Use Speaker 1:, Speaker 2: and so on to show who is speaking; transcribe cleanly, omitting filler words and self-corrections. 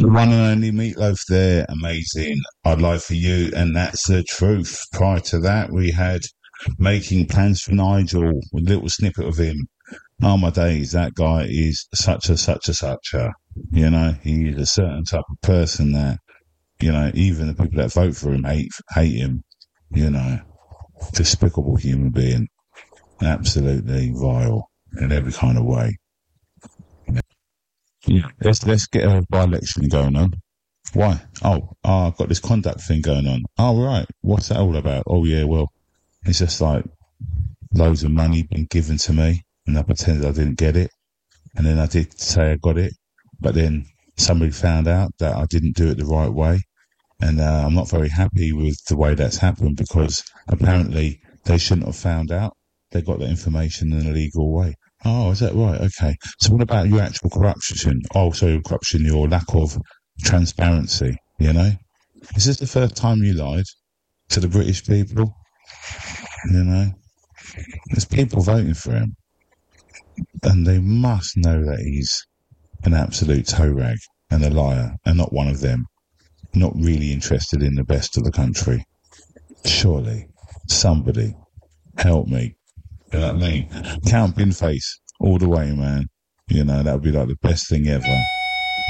Speaker 1: The one and only Meatloaf there, amazing. I'd Lie for You, and that's the truth. Prior to that, we had Making Plans for Nigel, a little snippet of him. Oh my days, that guy is such a, you know, he's a certain type of person that, you know, even the people that vote for him hate him, you know, despicable human being, absolutely vile in every kind of way. Yeah, let's get a by-election going on. Why? I've got this conduct thing going on. Oh, right. What's that all about? Oh, yeah, well, it's just like loads of money being given to me, and I pretended I didn't get it. And then I did say I got it, but then somebody found out that I didn't do it the right way. And I'm not very happy with the way that's happened, because apparently they shouldn't have found out. They got the information in a legal way. Oh, is that right? Okay. So what about your actual corruption? Oh, so corruption, your lack of transparency, you know? Is this the first time you lied to the British people? You know? There's people voting for him, and they must know that he's an absolute toe rag and a liar, and not one of them. Not really interested in the best of the country. Surely, somebody help me. You know what I mean? Count Binface all the way, man. You know, that would be like the best thing ever.